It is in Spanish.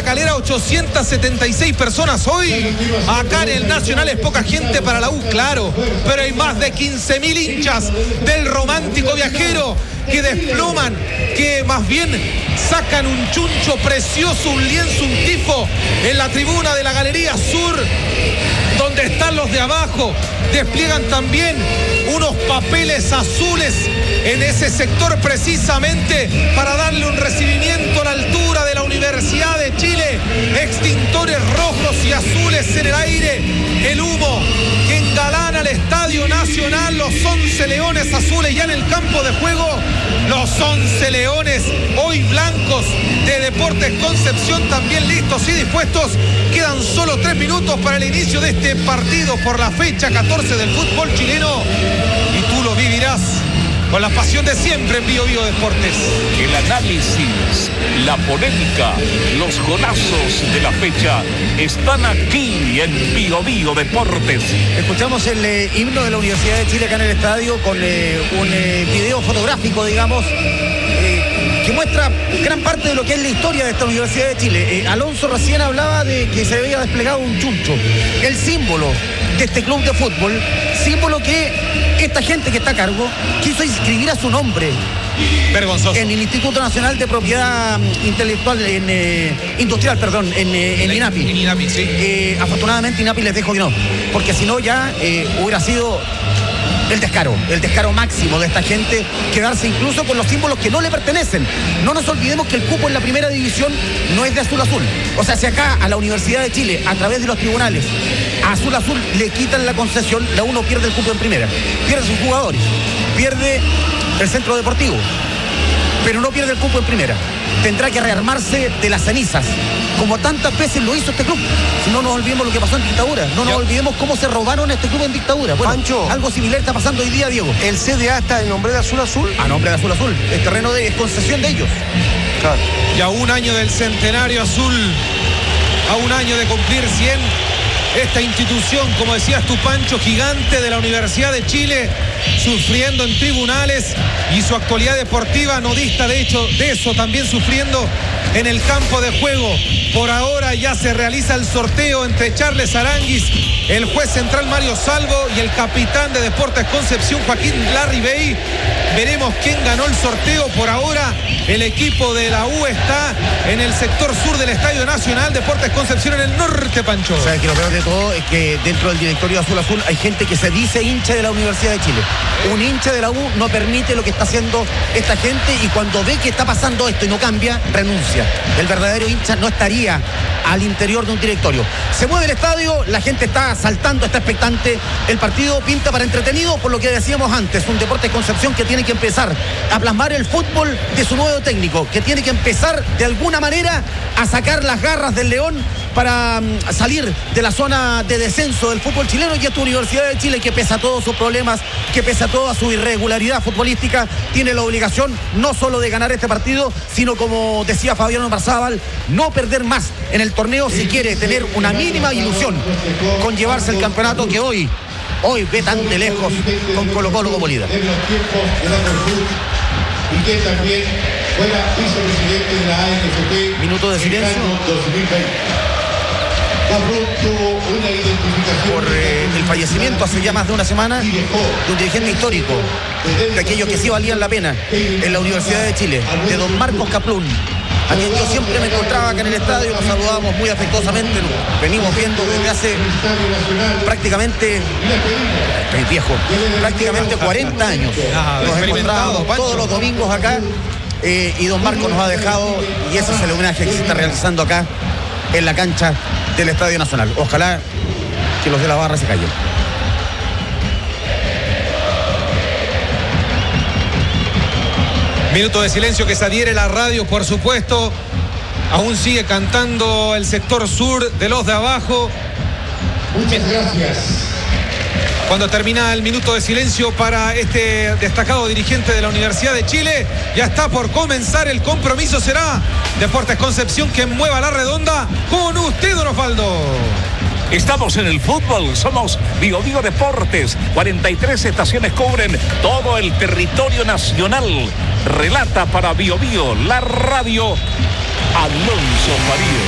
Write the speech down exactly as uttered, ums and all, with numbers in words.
Calera, ochocientas setenta y seis personas hoy. Acá en el Nacional es poca gente para la U, claro, pero hay más de quince mil hinchas del Romántico Viajero que desploman, que más bien sacan un chuncho precioso, un lienzo, un tifo en la tribuna de la Galería Sur, donde están los de abajo. Despliegan también unos papeles azules en ese sector precisamente para darle un recibimiento a la altura de la Universidad de Chile. Extintores rojos y azules en el aire, el humo que engalana el Estadio Nacional, los once leones azules ya en el campo de juego, los once leones hoy blancos de Deportes Concepción también listos y dispuestos. Quedan solo tres minutos para el inicio de este partido por la fecha catorce del fútbol chileno y tú lo vivirás con la pasión de siempre en Bio Bio Deportes. El análisis, la polémica, los golazos de la fecha están aquí en Bio Bio Deportes. Escuchamos el eh, himno de la Universidad de Chile acá en el estadio con eh, un eh, video fotográfico, digamos, eh, que muestra gran parte de lo que es la historia de esta Universidad de Chile. Eh, Alonso recién hablaba de que se había desplegado un chuncho, el símbolo de este club de fútbol, símbolo que esta gente que está a cargo quiso inscribir a su nombre vergonzoso en el Instituto Nacional de Propiedad Intelectual en, eh, Industrial, perdón, en, eh, en INAPI. En INAPI, sí. Eh, afortunadamente INAPI les dijo que no, porque si no ya eh, hubiera sido el descaro, el descaro máximo de esta gente, quedarse incluso con los símbolos que no le pertenecen. No nos olvidemos que el cupo en la primera división no es de Azul Azul. O sea, si acá a la Universidad de Chile, a través de los tribunales, a Azul Azul le quitan la concesión, la U no pierde el cupo en primera. Pierde sus jugadores, pierde el centro deportivo, pero no pierde el cupo en primera. Tendrá que rearmarse de las cenizas, como tantas veces lo hizo este club. Si no nos olvidemos lo que pasó en dictadura, no nos olvidemos cómo se robaron este club en dictadura. Bueno, Pancho, algo similar está pasando hoy día, Diego. ¿El C D A está en nombre de Azul Azul? A nombre de Azul Azul, el terreno de es concesión de ellos. Claro. Y a un año del centenario azul, a un año de cumplir cien, esta institución, como decías tú, Pancho, gigante de la Universidad de Chile, sufriendo en tribunales, y su actualidad deportiva no dista de hecho de eso, también sufriendo en el campo de juego. Por ahora ya se realiza el sorteo entre Charles Aranguis, el juez central Mario Salvo y el capitán de Deportes Concepción Joaquín Larribey. Veremos quién ganó el sorteo. Por ahora el equipo de la U está en el sector sur del Estadio Nacional, Deportes Concepción en el norte, Pancho. O sea, que lo peor de todo es que dentro del directorio de Azul Azul hay gente que se dice hincha de la Universidad de Chile. Un hincha de la U no permite lo que está haciendo esta gente, y cuando ve que está pasando esto y no cambia, renuncia. El verdadero hincha no estaría al interior de un directorio. Se mueve el estadio, la gente está saltando, está expectante. El partido pinta para entretenido, por lo que decíamos antes, un Deportes Concepción que tiene que empezar a plasmar el fútbol de su nuevo técnico, que tiene que empezar de alguna manera a sacar las garras del león para um, salir de la zona de descenso del fútbol chileno. Y esta Universidad de Chile, que pese a todos sus problemas, que pese a toda su irregularidad futbolística, tiene la obligación no solo de ganar este partido, sino, como decía Fabiano Marzábal, no perder más en el torneo si quiere tener una mínima ilusión con llevarse el campeonato que hoy hoy ve tan de lejos con Colo Colo como líder. Y que también fuera vicepresidente de la A N F P. Minuto de silencio. Tuvo una identificación por eh, el fallecimiento hace ya más de una semana de un dirigente histórico, de aquellos que sí valían la pena en la Universidad de Chile, de don Marcos Kaplún, a quien yo siempre me encontraba acá en el estadio. Nos saludábamos muy afectuosamente, nos venimos viendo desde hace prácticamente, estoy viejo, prácticamente cuarenta años. Nos encontrábamos todos los domingos acá, eh, y don Marcos nos ha dejado, y ese es el homenaje que se está realizando acá en la cancha del Estadio Nacional. Ojalá que los de la barra se callen. Minuto de silencio que se adhiere la radio, por supuesto. Aún sigue cantando el sector sur de los de abajo. Muchas gracias. Cuando termina el minuto de silencio para este destacado dirigente de la Universidad de Chile, ya está por comenzar el compromiso. Será Deportes Concepción quien mueva la redonda con usted, don Osvaldo. Estamos en el fútbol, somos Bio Bio Deportes. cuarenta y tres estaciones cubren todo el territorio nacional. Relata para Bio Bio, la radio, Alonso Farías.